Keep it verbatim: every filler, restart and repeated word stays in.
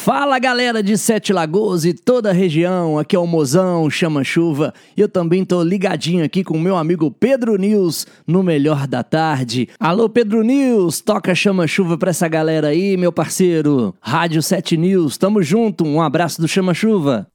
Fala galera de Sete Lagoas e toda a região, aqui é o Mozão, Chama Chuva. Eu também tô ligadinho aqui com o meu amigo Pedro News no Melhor da Tarde. Alô Pedro News, toca Chama Chuva pra essa galera aí, meu parceiro. Rádio Sete News, tamo junto, um abraço do Chama Chuva.